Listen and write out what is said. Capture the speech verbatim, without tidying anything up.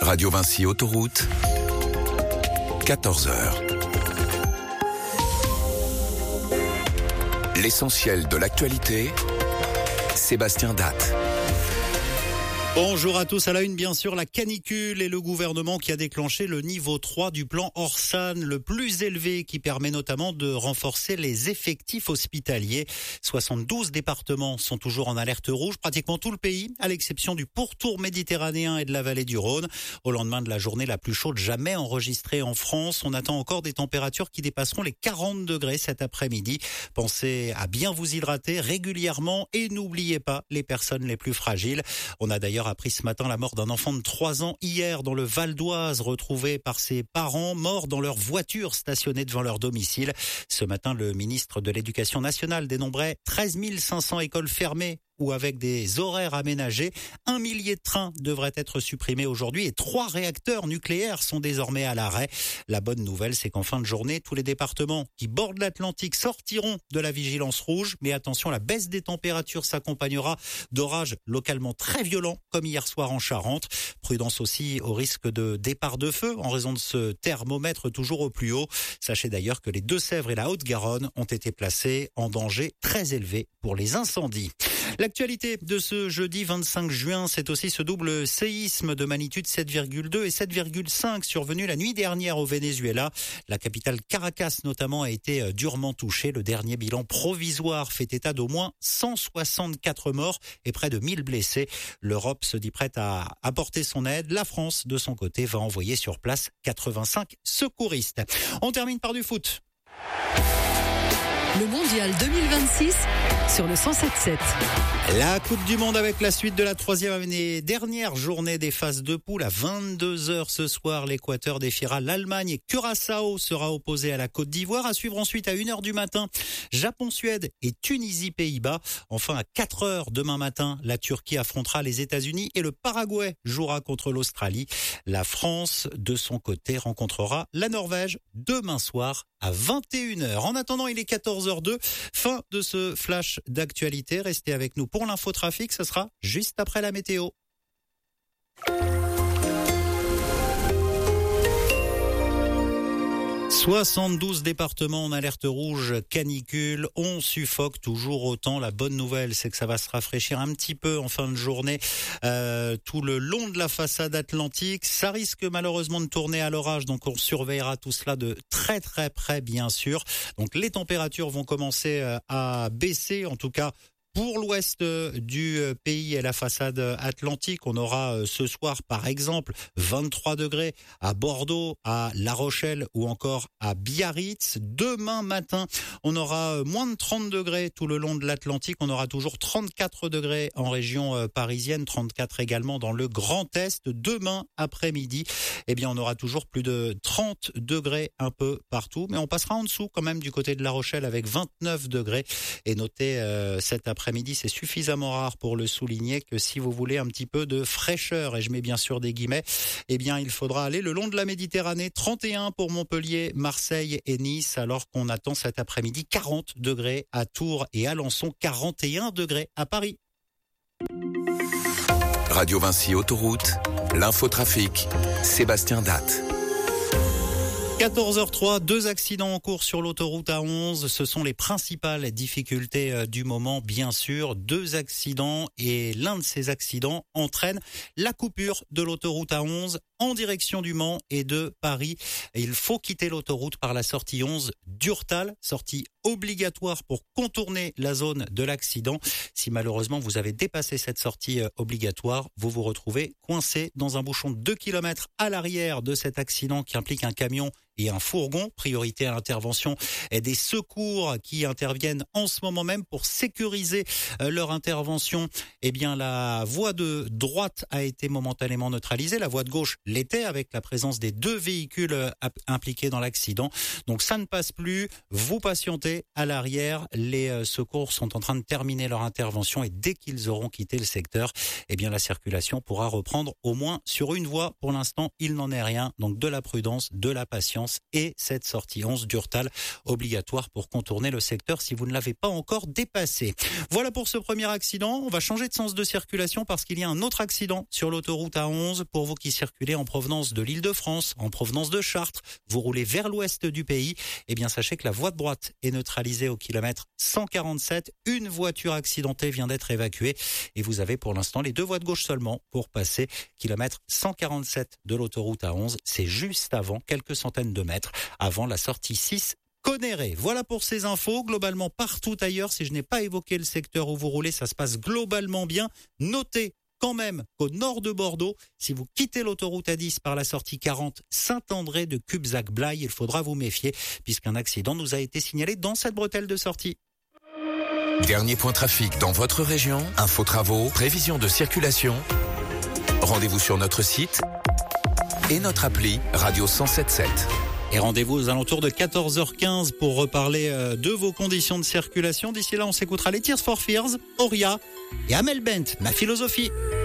Radio Vinci Autoroute, quatorze heures. L'essentiel de l'actualité, Sébastien Datte. Bonjour à tous. À la une, bien sûr, la canicule et le gouvernement qui a déclenché le niveau trois du plan Orsan, le plus élevé, qui permet notamment de renforcer les effectifs hospitaliers. soixante-douze départements sont toujours en alerte rouge, pratiquement tout le pays, à l'exception du pourtour méditerranéen et de la vallée du Rhône. Au lendemain de la journée la plus chaude jamais enregistrée en France, on attend encore des températures qui dépasseront les quarante degrés cet après-midi. Pensez à bien vous hydrater régulièrement et n'oubliez pas les personnes les plus fragiles. On a d'ailleurs appris ce matin la mort d'un enfant de trois ans hier dans le Val d'Oise, retrouvé par ses parents morts dans leur voiture stationnée devant leur domicile. Ce matin, le ministre de l'Éducation nationale dénombrait treize mille cinq cents écoles fermées ou avec des horaires aménagés. Un millier de trains devraient être supprimés aujourd'hui et trois réacteurs nucléaires sont désormais à l'arrêt. La bonne nouvelle, c'est qu'en fin de journée, tous les départements qui bordent l'Atlantique sortiront de la vigilance rouge. Mais attention, la baisse des températures s'accompagnera d'orages localement très violents, comme hier soir en Charente. Prudence aussi au risque de départ de feu en raison de ce thermomètre toujours au plus haut. Sachez d'ailleurs que les Deux-Sèvres et la Haute-Garonne ont été placés en danger très élevé pour les incendies. L'actualité de ce jeudi vingt-cinq juin, c'est aussi ce double séisme de magnitude sept virgule deux et sept virgule cinq survenu la nuit dernière au Venezuela. La capitale Caracas notamment a été durement touchée. Le dernier bilan provisoire fait état d'au moins cent soixante-quatre morts et près de mille blessés. L'Europe se dit prête à apporter son aide. La France, de son côté, va envoyer sur place quatre-vingt-cinq secouristes. On termine par du foot. Le mondial deux mille vingt-six sur le cent sept sept. La Coupe du Monde avec la suite de la troisième et dernière journée des phases de poule. À vingt-deux heures ce soir, l'Équateur défiera l'Allemagne et Curaçao sera opposé à la Côte d'Ivoire. À suivre ensuite à une heure du matin, Japon-Suède et Tunisie-Pays-Bas. Enfin à quatre heures demain matin, la Turquie affrontera les États-Unis et le Paraguay jouera contre l'Australie. La France, de son côté, rencontrera la Norvège demain soir à vingt et une heures. En attendant, il est quatorze heures deux. Fin de ce flash d'actualité. Restez avec nous pour l'infotrafic. Ce sera juste après la météo. soixante-douze départements en alerte rouge canicule. On suffoque toujours autant. La bonne nouvelle, c'est que ça va se rafraîchir un petit peu en fin de journée euh, tout le long de la façade atlantique. Ça risque malheureusement de tourner à l'orage, donc on surveillera tout cela de très très près, bien sûr. Donc les températures vont commencer à baisser, en tout cas pour l'ouest du pays et la façade atlantique. On aura ce soir, par exemple, vingt-trois degrés à Bordeaux, à La Rochelle ou encore à Biarritz. Demain matin, on aura moins de trente degrés tout le long de l'Atlantique. On aura toujours trente-quatre degrés en région parisienne, trente-quatre également dans le Grand Est. Demain après-midi, eh bien, on aura toujours plus de trente degrés un peu partout. Mais on passera en dessous quand même du côté de La Rochelle avec vingt-neuf degrés. Et notez euh, cet après Après-midi, c'est suffisamment rare pour le souligner que si vous voulez un petit peu de fraîcheur, et je mets bien sûr des guillemets, eh bien il faudra aller le long de la Méditerranée. trente et un pour Montpellier, Marseille et Nice, alors qu'on attend cet après-midi quarante degrés à Tours et Alençon, quarante et un degrés à Paris. Radio Vinci Autoroute, l'infotrafic, Sébastien Datte. quatorze heures trois, deux accidents en cours sur l'autoroute A onze. Ce sont les principales difficultés du moment, bien sûr. Deux accidents et l'un de ces accidents entraîne la coupure de l'autoroute A onze en direction du Mans et de Paris. Il faut quitter l'autoroute par la sortie onze d'Urtal, sortie obligatoire pour contourner la zone de l'accident. Si malheureusement vous avez dépassé cette sortie obligatoire, vous vous retrouvez coincé dans un bouchon de deux kilomètres à l'arrière de cet accident qui implique un camion et un fourgon. Priorité à l'intervention et des secours qui interviennent en ce moment même pour sécuriser leur intervention. Eh bien, la voie de droite a été momentanément neutralisée. La voie de gauche l'était avec la présence des deux véhicules impliqués dans l'accident. Donc ça ne passe plus. Vous patientez à l'arrière. Les secours sont en train de terminer leur intervention et dès qu'ils auront quitté le secteur, eh bien la circulation pourra reprendre au moins sur une voie. Pour l'instant, il n'en est rien. Donc de la prudence, de la patience. Patience et cette sortie onze d'Urtal, obligatoire pour contourner le secteur si vous ne l'avez pas encore dépassé. Voilà pour ce premier accident. On va changer de sens de circulation parce qu'il y a un autre accident sur l'autoroute A onze. Pour vous qui circulez en provenance de l'Île-de-France, en provenance de Chartres, vous roulez vers l'ouest du pays, eh bien sachez que la voie de droite est neutralisée au kilomètre cent quarante-sept. Une voiture accidentée vient d'être évacuée et vous avez pour l'instant les deux voies de gauche seulement pour passer kilomètre cent quarante-sept de l'autoroute A onze. C'est juste avant, quelques centaines de mètres avant la sortie six Conneré. Voilà pour ces infos. Globalement, partout ailleurs, si je n'ai pas évoqué le secteur où vous roulez, ça se passe globalement bien. Notez quand même qu'au nord de Bordeaux, si vous quittez l'autoroute A dix par la sortie quarante Saint-André de Cubzac-Blaye, il faudra vous méfier puisqu'un accident nous a été signalé dans cette bretelle de sortie. Dernier point trafic dans votre région, info travaux, prévision de circulation. Rendez-vous sur notre site et notre appli Radio cent sept virgule sept. Et rendez-vous aux alentours de quatorze heures quinze pour reparler de vos conditions de circulation. D'ici là, on s'écoutera les Tears for Fears, Auria et Amel Bent, Ma Philosophie.